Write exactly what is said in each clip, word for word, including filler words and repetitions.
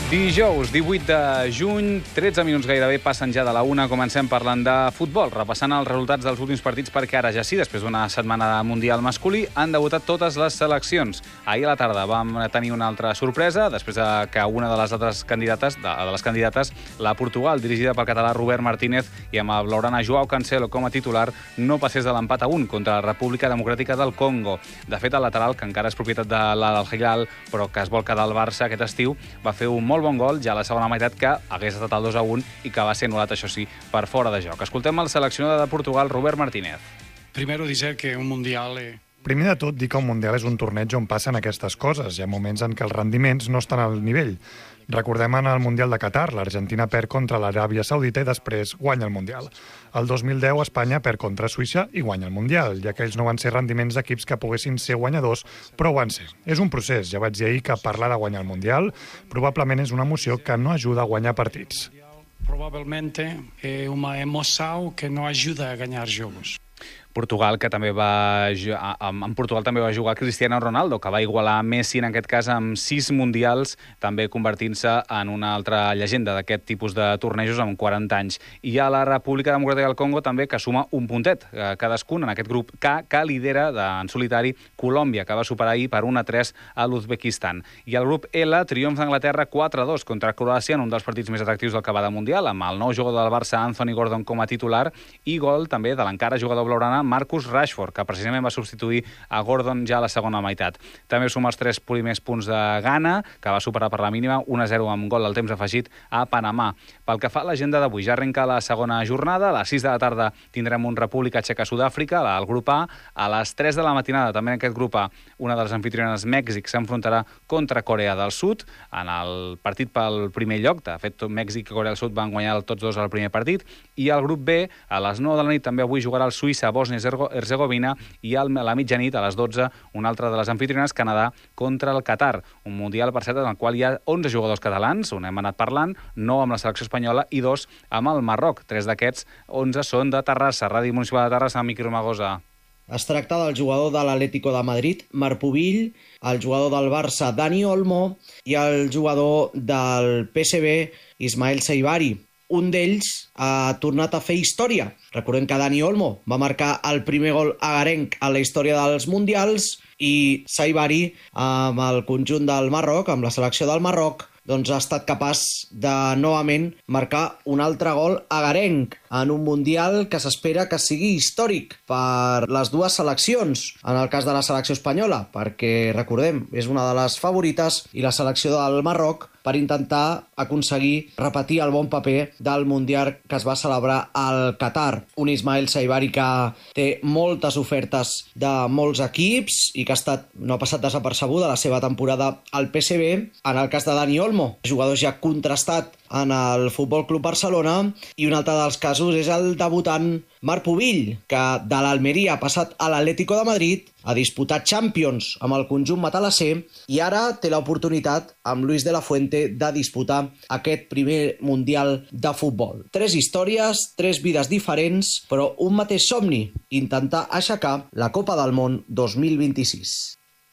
Dijous, divuit de juny, tretze minuts gairebé passen ja de la una. Comencem parlant de futbol, repassant els resultats dels últims partits, perquè ara ja sí, després d'una setmana mundial masculí, han debutat totes les seleccions. Ahir a la tarda vam tenir una altra sorpresa, després de que una de les altres candidates, de, de les candidates, la Portugal, dirigida pel català Robert Martínez, i amb el blaugrana Joao Cancelo com a titular, no passés de l'empat a un contra la República Democràtica del Congo. De fet, el lateral, que encara és propietat de l'Al-Hilal, però que es vol quedar al Barça aquest estiu, va fer un molt bon gol ja a la segona meitat, que hagués estat el dos a un i que va ser anul·lat, això sí, per fora de joc. Escoltem el seleccionador de Portugal, Robert Martínez. Primero dizer que un mundial... Eh... Primer de tot, dir que un mundial és un torneig on passen aquestes coses. Hi ha moments en què els rendiments no estan al nivell. Recordem en el Mundial de Qatar, l'Argentina perd contra l'Aràbia Saudita i després guanya el Mundial. El dos mil deu Espanya perd contra Suïssa i guanya el Mundial, ja que ells no van ser rendiments d'equips que poguessin ser guanyadors, però ho van ser. És un procés, ja vaig dir ahir que parlar de guanyar el Mundial probablement és una emoció que no ajuda a guanyar partits. Probablemente é uma emoção que no ajuda a ganhar jogos. Portugal, que també va... En Portugal també va jugar Cristiano Ronaldo, que va igualar Messi, en aquest cas, amb sis mundials, també convertint-se en una altra llegenda d'aquest tipus de tornejos amb quaranta anys. I a la República Democràtica del Congo també, que suma un puntet cadascun en aquest grup K, que lidera en solitari Colòmbia, que va superar ahir per un a tres a l'Uzbekistan. I el grup L, triomf d'Anglaterra quatre a dos contra Croàcia en un dels partits més atractius del que va de Mundial, amb el nou jugador del Barça, Anthony Gordon, com a titular, i gol també de l'encara jugador blaugrana Marcus Rashford, que precisament va substituir a Gordon ja a la segona meitat. També suma els tres primers punts de Ghana, que va superar per la mínima un a zero amb gol al temps afegit a Panamà. Pel que fa a l'agenda d'avui, ja arrenca la segona jornada. A les sis de la tarda tindrem un República Txeca-Sud-àfrica, el grup A. A les tres de la matinada, també en aquest grup A, una de les anfitriones, Mèxic, s'enfrontarà contra Corea del Sud en el partit pel primer lloc. De fet, Mèxic i Corea del Sud van guanyar tots dos al primer partit. I al grup B, a les nou de la nit, també avui jugarà el Suïssa, Bòsnia-Hercegovina, i a la mitjanit, a les dotze, una altra de les anfitriones, Canadà contra el Qatar. Un mundial, per cert, en el qual hi ha onze jugadors catalans, on hem anat parlant, nou amb la selecció espanyola i dos amb el Marroc. Tres d'aquests, onze, són de Terrassa. Ràdio Municipal de Terrassa, Miqui Romagosa. Es tracta del jugador de l'Atlético de Madrid, Marc Pubill, el jugador del Barça, Dani Olmo, i el jugador del P S V, Ismael Saibari. Un d'ells ha tornat a fer història. Recordem que Dani Olmo va marcar el primer gol agarenc a la història dels Mundials i Saibari, amb el conjunt del Marroc, amb la selecció del Marroc, doncs ha estat capaç de, novament, marcar un altre gol agarenc en un Mundial que s'espera que sigui històric per les dues seleccions, en el cas de la selecció espanyola, perquè, recordem, és una de les favorites, i la selecció del Marroc per intentar aconseguir repetir el bon paper del Mundial que es va celebrar al Qatar. Un Ismael Saibari que té moltes ofertes de molts equips i que ha estat, no ha passat desapercebuda la seva temporada al P S V. En el cas de Dani Olmo, jugador ja contrastat en el Futbol Club Barcelona, i un altre dels casos és el debutant Marc Pubill, que de l'Almeria ha passat a l'Atlético de Madrid, ha disputat Champions amb el conjunt matalasser i ara té l'oportunitat amb Luis de la Fuente de disputar aquest primer Mundial de futbol. Tres històries, tres vides diferents, però un mateix somni: intentar aixecar la Copa del Món dos mil vint-i-sis.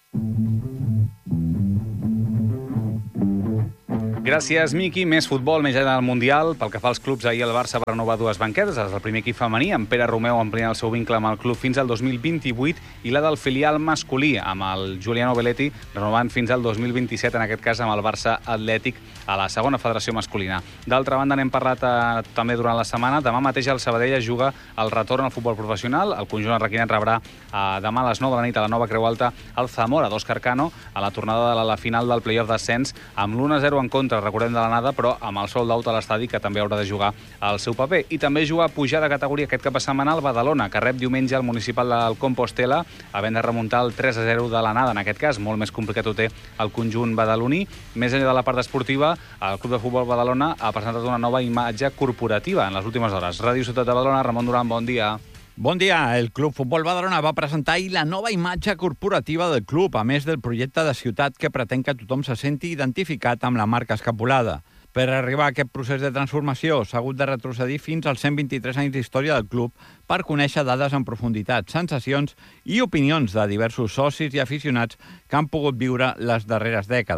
Gràcies, Miqui. Més futbol, més enllà del Mundial. Pel que fa als clubs, ahir el Barça va renovar dues banquetes. El primer equip femení, amb Pere Romeu ampliant el seu vincle amb el club fins al dos mil vint-i-vuit, i la del filial masculí, amb el Giuliano Belletti, renovant fins al dos mil vint-i-set, en aquest cas amb el Barça Atlètic, a la segona federació masculina. D'altra banda, n'hem parlat eh, també durant la setmana. Demà mateix el Sabadell es juga el retorn al futbol professional. El conjunt arlequinat rebrà eh, demà a les nou de la nit a la nova Creu Alta el Zamora d'Òscar Cano a la tornada de la, la final del play-off d'ascens, amb l'u a zero en contra, recordem, de l'anada, però amb el sold out a l'estadi, que també haurà de jugar el seu paper. I també juga a pujar de categoria aquest cap de setmana el Badalona, que rep diumenge el municipal del Compostela, havent de remuntar el tres a zero de l'anada. En aquest cas, molt més complicat ho té el conjunt badaloní. Més enllà de la part esportiva, el Club de Futbol Badalona ha presentat una nova imatge corporativa en les últimes hores. Ràdio Ciutat de Badalona, Ramon Duran, bon dia. Bon dia. El Club Futbol Badalona va presentar ahir la nova imatge corporativa del club, a més del projecte de ciutat que pretén que tothom se senti identificat amb la marca escapulada. Per arribar a aquest procés de transformació s'ha hagut de retrocedir fins als cent vint-i-tres anys d'història del club per conèixer dades en profunditat, sensacions i opinions de diversos socis i aficionats que han pogut viure les darreres dècades.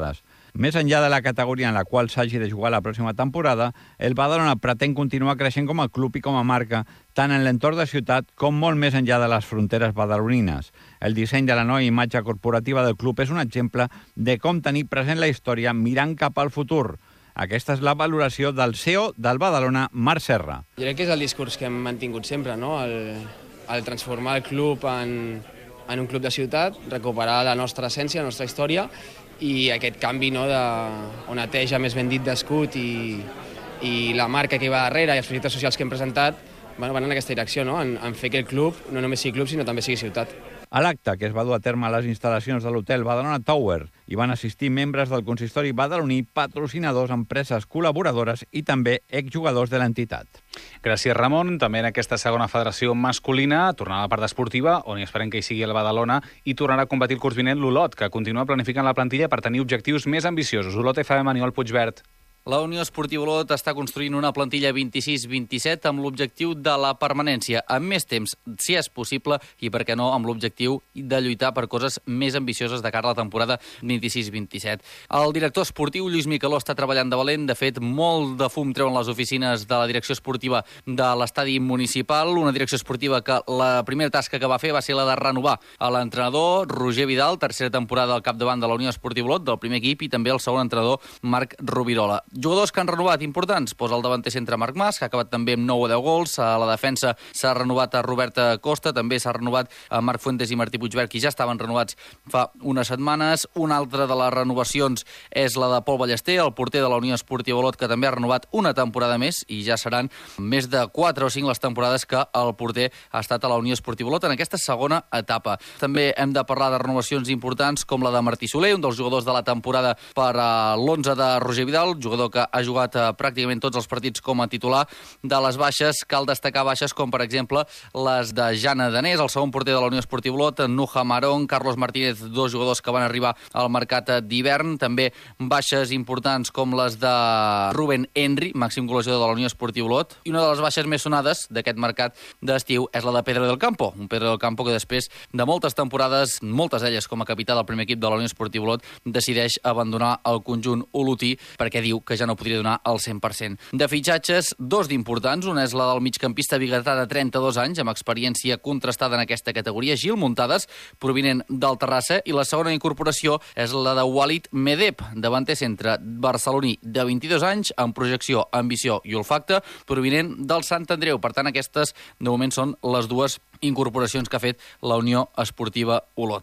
Més enllà de la categoria en la qual s'hagi de jugar la pròxima temporada, el Badalona pretén continuar creixent com a club i com a marca, tant en l'entorn de ciutat com molt més enllà de les fronteres badalonines. El disseny de la nova imatge corporativa del club és un exemple de com tenir present la història mirant cap al futur. Aquesta és la valoració del C E O del Badalona, Marc Serra. Jo crec que és el discurs que hem mantingut sempre, no? el, el transformar el club en, en un club de ciutat, recuperar la nostra essència, la nostra història, i aquest canvi, no, de, on neteja més ben dit d'escut i, i la marca que hi va darrere i els projectes socials que hem presentat bueno, van en aquesta direcció, no? en, en fer que el club no només sigui club sinó també sigui ciutat. A l'acte, que es va dur a terme a les instal·lacions de l'hotel Badalona Tower, hi van assistir membres del consistori badaloní, patrocinadors, empreses col·laboradores i també exjugadors de l'entitat. Gràcies, Ramon. També en aquesta segona federació masculina tornarà a la part esportiva, on hi esperem que hi sigui el Badalona, i tornarà a competir el curs vinent l'Olot, que continua planificant la plantilla per tenir objectius més ambiciosos. Olot F M, Manuel Puigvert. La Unió Esportiva Olot està construint una plantilla vint-i-sis vint-i-set amb l'objectiu de la permanència, amb més temps, si és possible, i per què no, amb l'objectiu de lluitar per coses més ambicioses de cara a la temporada vint-i-sis vint-i-set. El director esportiu, Lluís Micaló, està treballant de valent. De fet, molt de fum treuen les oficines de la direcció esportiva de l'estadi municipal, una direcció esportiva que la primera tasca que va fer va ser la de renovar a l'entrenador Roger Vidal, tercera temporada al capdavant de la Unió Esportiva Olot, del primer equip, i també el segon entrenador, Marc Rovirola. Jugadors que han renovat importants, doncs el davanter centre Marc Mas, que ha acabat també amb nou o deu gols. A la defensa s'ha renovat a Roberta Costa, també s'ha renovat a Marc Fuentes i Martí Puigvert, que ja estaven renovats fa unes setmanes. Una altra de les renovacions és la de Pol Ballester, el porter de la Unió Esportiva Olot, que també ha renovat una temporada més, i ja seran més de quatre o cinc les temporades que el porter ha estat a la Unió Esportiva Olot en aquesta segona etapa. També hem de parlar de renovacions importants com la de Martí Soler, un dels jugadors de la temporada per a l'onze de Roger Vidal, jugador que ha jugat eh, pràcticament tots els partits com a titular. De les baixes, cal destacar baixes com, per exemple, les de Jana Danés, el segon porter de la Unió Esportiva Olot, Nuja Marón, Carlos Martínez, dos jugadors que van arribar al mercat d'hivern. També baixes importants com les de Rubén Henry, màxim golejador de la Unió Esportiva Olot. I una de les baixes més sonades d'aquest mercat d'estiu és la de Pedro del Campo, un Pedro del Campo que després de moltes temporades, moltes d'elles com a capità del primer equip de la Unió Esportiva Olot, decideix abandonar el conjunt olotí perquè diu que ja no podria donar el cent per cent. De fitxatges, dos d'importants. Una és la del migcampista biguetà de trenta-dos anys, amb experiència contrastada en aquesta categoria, Gil Muntades, provinent del Terrassa, i la segona incorporació és la de Walid Medeb, davanter centre barceloní de vint-i-dos anys, amb projecció, ambició i olfacte, provinent del Sant Andreu. Per tant, aquestes, de moment, són les dues incorporacions que ha fet la Unió Esportiva Olot.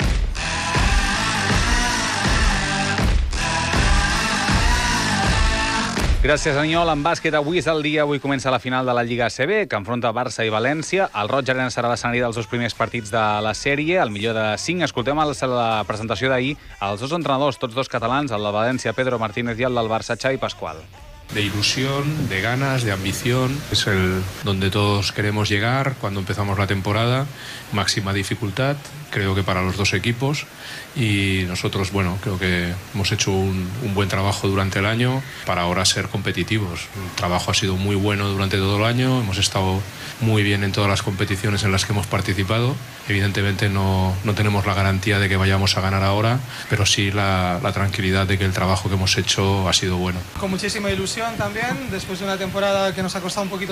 Gràcies, Aniol. En bàsquet, avui és el dia, avui comença la final de la Lliga A C B, que enfronta Barça i València. El Roig Arena serà l'escenari dels dos primers partits de la sèrie, el millor de cinc. Escoltem la presentació d'ahir, els dos entrenadors, tots dos catalans, el de València, Pedro Martínez, i el del Barça, Xavi Pascual. De ilusión, de ganas, de ambición. Es el donde todos queremos llegar cuando empezamos la temporada. Máxima dificultad, creo que para los dos equipos. Y nosotros, bueno, creo que hemos hecho un, un buen trabajo durante el año para ahora ser competitivos. El trabajo ha sido muy bueno durante todo el año. Hemos estado muy bien en todas las competiciones en las que hemos participado. Evidentemente no, no tenemos la garantía de que vayamos a ganar ahora, pero sí la, la tranquilidad de que el trabajo que hemos hecho ha sido bueno. Con muchísima ilusión también, después de una temporada que nos ha costado un poquito